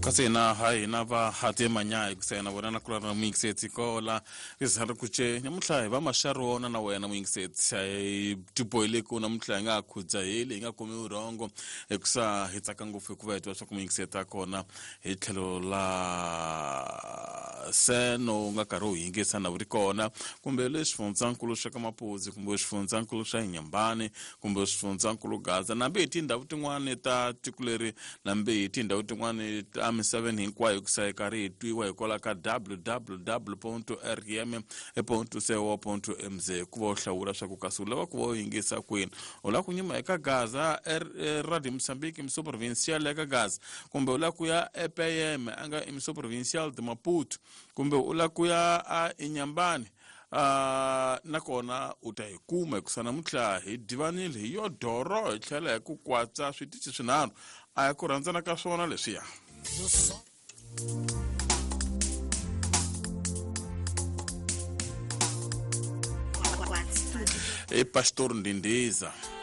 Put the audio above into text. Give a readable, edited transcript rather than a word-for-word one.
kasi na hai na va hate manyai kusena wena na kula na mixeti kola isara kuche nyamuhlai va masharona na wena mixeti sai tipoile ko na muhlai nga khudza hele nga komi urongo ekusa hitsaka ngofu ku vetwa swa ku mixeta kona hi tlhelo la seno nga karo hingesa na uri kona kumbe leswifundzakulu swa ka Mapuzi kumbe swifundzakulu swa Nyambane kumbe swifundzakulu Gaza na be tindhawu tin'wana ta tikuleri na be tindhawu tin'wana ta M7 hinkwayo kusayeka ri twiwa hikola ka www.rm.co.mz ku va hlawula swa ku kasula va ku va hingesa kwini ola ku nyima eka Gaza Radio Mozambique Mso Provincial eka Gaza kumbe ola ku ya EPM anga Mso Provincial de Maputo kumbe ola ku ya Nyambane nakona utayikuma kusana mutla hi divanile hi yo doro hi tlhela hi ku kwatsa switichi swinharhu a ku rhandzana ka swona leswiya Pastor Ndindiza